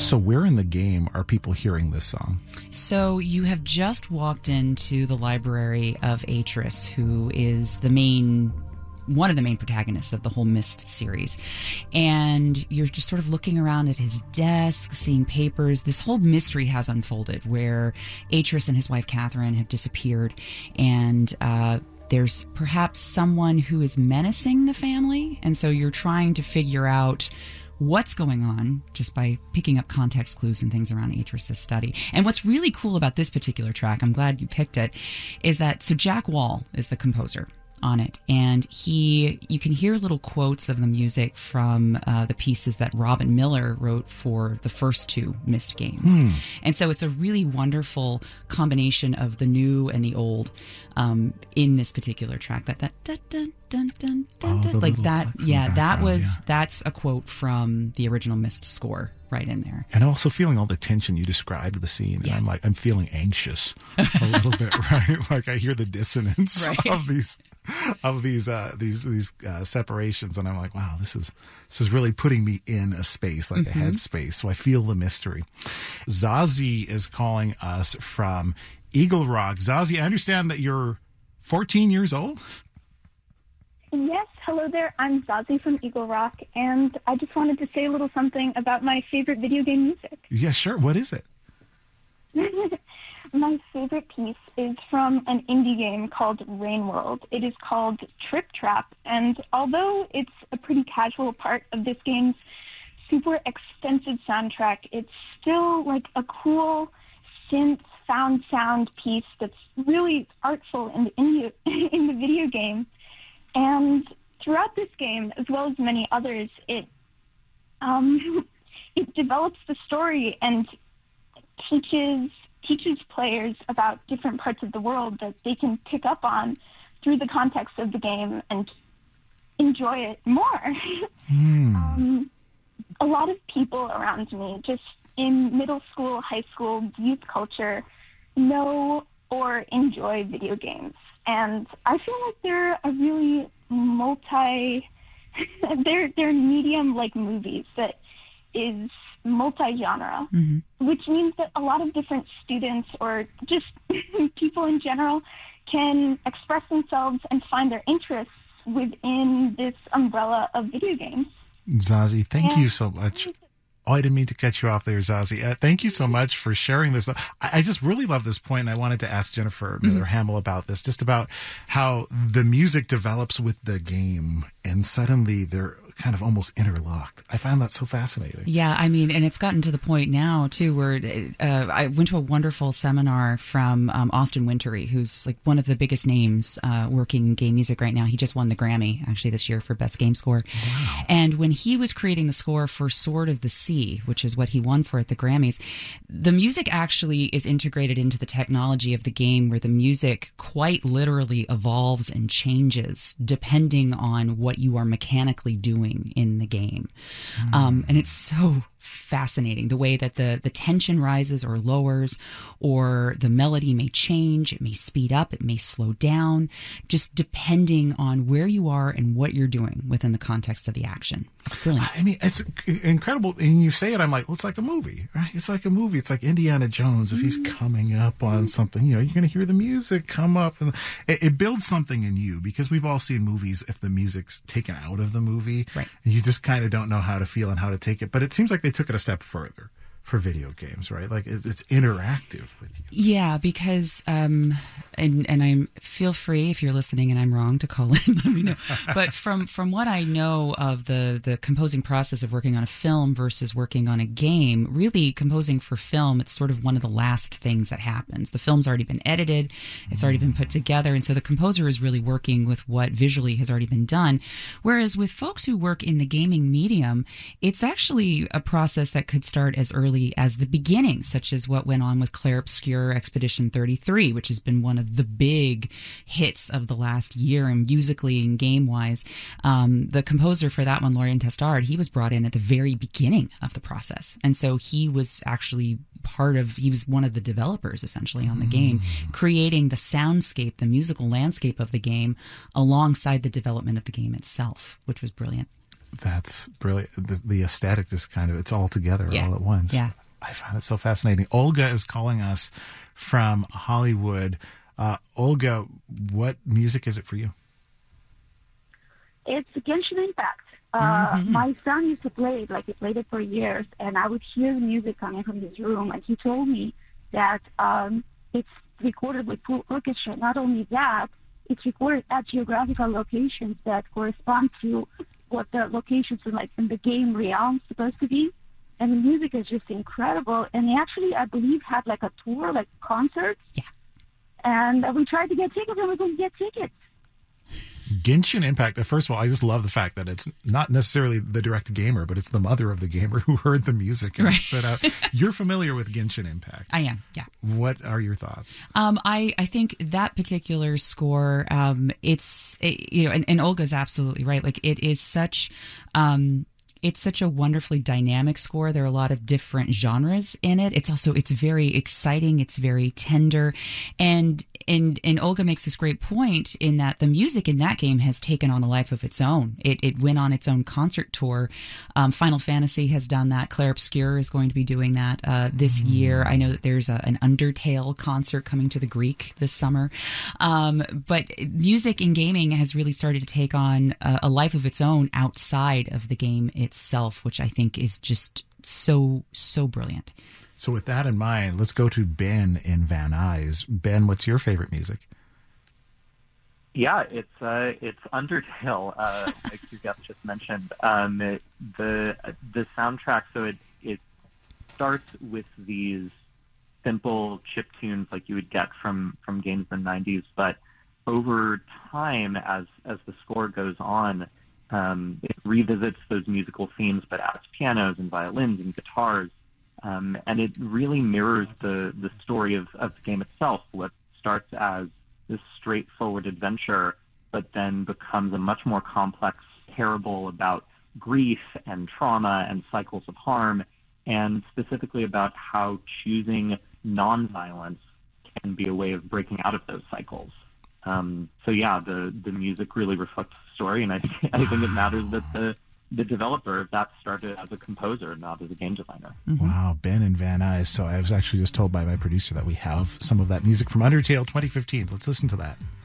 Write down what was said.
So where in the game are people hearing this song? So you have just walked into the library of Atris, who is one of the main protagonists of the whole Myst series. And you're just sort of looking around at his desk, seeing papers. This whole mystery has unfolded where Atris and his wife Catherine have disappeared, and there's perhaps someone who is menacing the family. And so you're trying to figure out what's going on just by picking up context clues and things around Atris' study. And what's really cool about this particular track, I'm glad you picked it, is that, so Jack Wall is the composer on it, and you can hear little quotes of the music from the pieces that Robin Miller wrote for the first two Myst games. And so it's a really wonderful combination of the new and the old in this particular track. That dun, dun, dun, dun, dun, dun, like that. Yeah, that's a quote from the original Myst score right in there. And I'm also feeling all the tension you described the scene. Yeah. And I'm feeling anxious a little bit, right? Like I hear the dissonance of these separations, and I'm like, wow, this is really putting me in a space, like a headspace. So I feel the mystery. Zazie is calling us from Eagle Rock. Zazie, I understand that you're 14 years old? Yes, hello there. I'm Zazie from Eagle Rock, and I just wanted to say a little something about my favorite video game music. Yeah, sure. What is it? My favorite piece is from an indie game called Rain World. It is called Trip Trap, and although it's a pretty casual part of this game's super extensive soundtrack, it's still like a cool synth found sound piece that's really artful in the video game. And throughout this game, as well as many others, it develops the story and teaches players about different parts of the world that they can pick up on through the context of the game and enjoy it more. A lot of people around me, just in middle school, high school, youth culture, know or enjoy video games. And I feel like they're a really they're medium like movies that is multi-genre, which means that a lot of different students or just people in general can express themselves and find their interests within this umbrella of video games. Zazie, thank you so much. Oh, I didn't mean to cut you off there, Zazie. Thank you so much for sharing this. I just really love this point, and I wanted to ask Jennifer Miller-Hamel about this, just about how the music develops with the game, and suddenly they're kind of almost interlocked. I found that so fascinating. Yeah, I mean, and it's gotten to the point now, too, where I went to a wonderful seminar from Austin Wintory, who's like one of the biggest names working in game music right now. He just won the Grammy, actually, this year for Best Game Score. Wow. And when he was creating the score for Sword of the Sea, which is what he won for at the Grammys, the music actually is integrated into the technology of the game, where the music quite literally evolves and changes depending on what you are mechanically doing in the game. And it's so fascinating the way that the tension rises or lowers, or the melody may change, it may speed up, it may slow down, just depending on where you are and what you're doing within the context of the action. It's brilliant. I mean, it's incredible. And you say it, I'm like, well, it's like a movie, right? It's like a movie. It's like Indiana Jones. If he's coming up on something, you're going to hear the music come up, and it builds something in you, because we've all seen movies if the music's taken out of the movie, right, and you just kind of don't know how to feel and how to take it. But it seems like they took it a step further for video games, right? Like it's interactive with you. Yeah, because and I'm, feel free if you're listening and I'm wrong to call in, let me know. But from what I know of the composing process of working on a film versus working on a game, really composing for film, it's sort of one of the last things that happens. The film's already been edited, it's already been put together, and so the composer is really working with what visually has already been done. Whereas with folks who work in the gaming medium, it's actually a process that could start as early as the beginning, such as what went on with Clair Obscur Expedition 33, which has been one of the big hits of the last year, and musically and game-wise. The composer for that one, Lorien Testard, he was brought in at the very beginning of the process. And so he was actually he was one of the developers, essentially, on the game, creating the soundscape, the musical landscape of the game, alongside the development of the game itself, which was brilliant. That's brilliant. The aesthetic just kind of, it's all together Yeah. all at once. Yeah. I find it so fascinating. Olga is calling us from Hollywood. Olga, what music is it for you? It's Genshin Impact. My son used to play it, like he played it for years, and I would hear the music coming from his room, and he told me that it's recorded with full orchestra. Not only that, it's recorded at geographical locations that correspond to what the locations in the game realm supposed to be. And the music is just incredible. And they actually, I believe, had like a tour, like concerts. Yeah. And we tried to get tickets, and we couldn't get tickets. Genshin Impact. First of all, I just love the fact that it's not necessarily the direct gamer, but it's the mother of the gamer who heard the music and it stood out. You're familiar with Genshin Impact. I am, yeah. What are your thoughts? I think that particular score, and Olga's absolutely right. Like, it is such, it's such a wonderfully dynamic score. There are a lot of different genres in it. It's very exciting. It's very tender. And Olga makes this great point in that the music in that game has taken on a life of its own. It went on its own concert tour. Final Fantasy has done that. Clair Obscur is going to be doing that this year. I know that there's an Undertale concert coming to the Greek this summer. But music in gaming has really started to take on a life of its own outside of the game itself, which I think is just so brilliant. So with that in mind, let's go to Ben in Van Nuys. Ben, what's your favorite music? Yeah, it's Undertale, like you guys just mentioned. The soundtrack, so it starts with these simple chip tunes like you would get from games in the 90s, but over time, as the score goes on, it revisits those musical themes, but adds pianos and violins and guitars. And it really mirrors the story of the game itself. What starts as this straightforward adventure, but then becomes a much more complex parable about grief and trauma and cycles of harm, and specifically about how choosing nonviolence can be a way of breaking out of those cycles. So yeah, the music really reflects the story, and I think it matters that the developer of that started as a composer, not as a game designer. Mm-hmm. Wow, Ben and Van Nuys. So I was actually just told by my producer that we have some of that music from Undertale 2015. Let's listen to that.